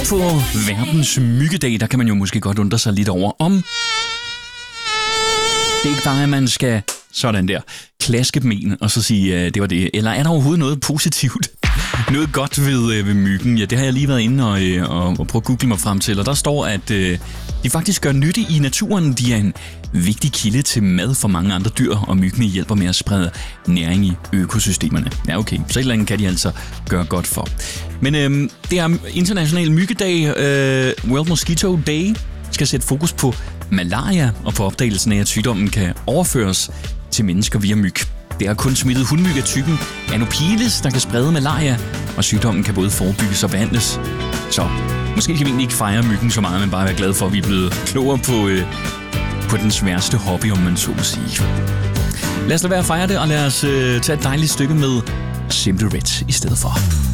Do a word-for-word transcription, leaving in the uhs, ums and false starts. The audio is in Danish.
på verdens myggedag, der kan man jo måske godt undre sig lidt over, om det ikke bare, at man skal sådan der klaske dem en og så sige, at det var det. Eller er der overhovedet noget positivt? Noget godt ved, ved myggen? Ja, det har jeg lige været inde og, og, og prøve at google mig frem til. Og der står, at øh, de faktisk gør nytte i naturen. De er en vigtig kilde til mad for mange andre dyr, og myggene hjælper med at sprede næring i økosystemerne. Ja, okay. Så et eller andet kan de altså gøre godt for. Men øh, det er international myggedag. Øh, World Mosquito Day skal sætte fokus på malaria og på opdagelsen af, at sygdommen kan overføres til mennesker via myg. Det er kun smittet hundmyg af typen Anopheles, der kan sprede malaria, og sygdommen kan både forebygges og behandles. Så måske kan vi egentlig ikke fejre myggen så meget, men bare være glade for, at vi er blevet klogere på, øh, på den sværeste hobby, om man så må sige. Lad os lade være at fejre det, og lad os øh, tage et dejligt stykke med Simply Red i stedet for.